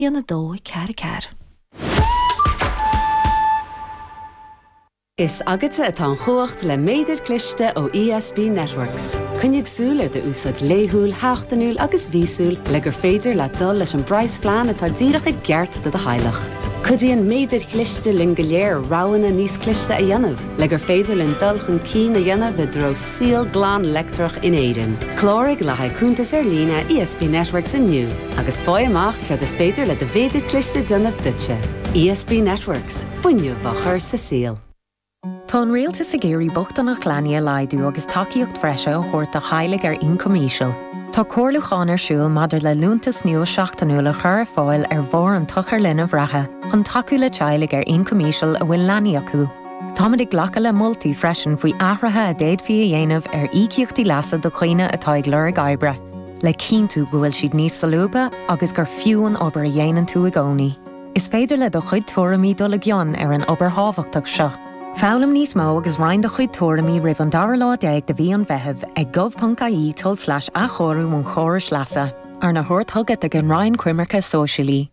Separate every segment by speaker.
Speaker 1: Iana dó car.
Speaker 2: Is agate atá chuacht le méidir cliste ó ESB Networks. Cynnig súl de úsad léhúil, háchtanúil agus vísúil le gur féidir le dul leis an brais flean atá díracha geart de heilech. Cudíon méidir cliste lin go léir ráhanna níos cliste a dhéanamh, le gur féidir lin dulchan cín a dhéanamh le dro síl glán lectrach in éidean. Clórig le haicúntas lína ESB Networks inniu, agus fáy amach cead is féidir le de féidir cliste dynamh dutse. ESB Networks, fuinniu bachar sa síl.
Speaker 3: Tá réalta sa géirí bochtan nach gleanne laidú agus takeíocht freise ó chuirt a chailig incomíisiil. Tá cóirlucháin siúil madidir le lúntas nua seachtanúla chur fáil bhór an tuchar linn bhreathe chun takeú le teilig incomíisiil a bhfuil leanaí acu. Táid ghlacha le multaí freisin faoi ahrathe a déad fi a dhéanamh ícíochtaí leasa do chuoine atá ag lur gaibre. Le cíntú go bhfuil siad níos salúba agus gur fiúan obair a dhéanaan tú a gcónaí. Is féidir le do chuid tuairimí dul a gcionn an obair hábhachtach seo. Fálam níos mó agus rainn do chuid tuairimí ribh an dar lá deag de bhí an bheitheh ag gov.ie /a chorú mún chóris leasa ar na thuirthugad ag an rainn cuimarcha sóisialí.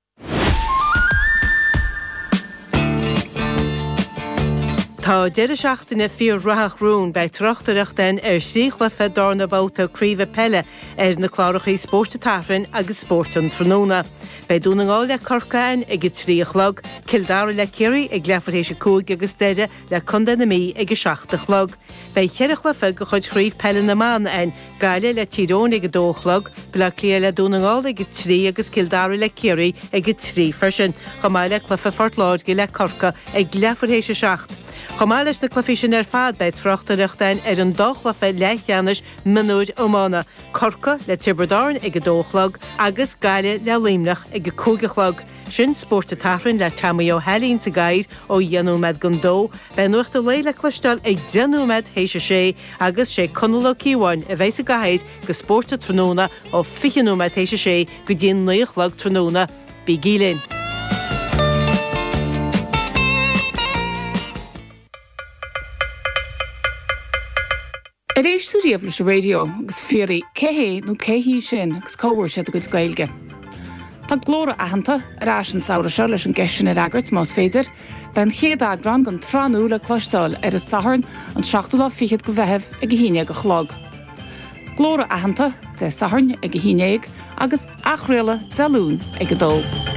Speaker 4: Tá deireadh seachtainna fíor rathach rún bei trochtareacht den síchla darna báta críomh pelle na chlárachaí spórta tafrin agus spórtan tróna. Bei dúna ngáil le corcain ag tríochlag, Kildare le Kerry ag lefarhééis cúig agus deide le chunda na mí ag seachtachlag. Bei cheirechla go chuid chríomh pelle na man gaile le tírón ag dóchlag, bla clia le dúna ngáil ag trí agus Kildare le Kerry ag trí fersin, chamáile clufa fortláid go le corca ag lefarhééis seacht. Chamáiles na clufisin fad bei trochtareachtain an dóchlafa leithjanis minúid ómána, corca le Tiberdáin ag dóchlag agus gaile le límnach ag cúgachlag. Sin spórta tafrin le Tamío Helín sa gaid ó dhéanúmed gondó, bei nuachta léile clistal ag déanúmed héise sé agus sé conúla cíháin a bheits a gaid go spórta tróna ó fichanúmed héise sé go dtíon nuochlag tróna bí gílinn.
Speaker 5: Éis súríomh leis radio agus fíorí céhé nó céhí sin agus cóhar sé go gailge. Tá glóra ahananta arás an saoire seo leis an gceisisin agart más féidir, ben chéad agran gan tránú le cloisteáil a saharn an 7:20 go bheitheh ag híine go chlog. Glóra ahananta de saharn ag híineag agus achréile dealún ag dó.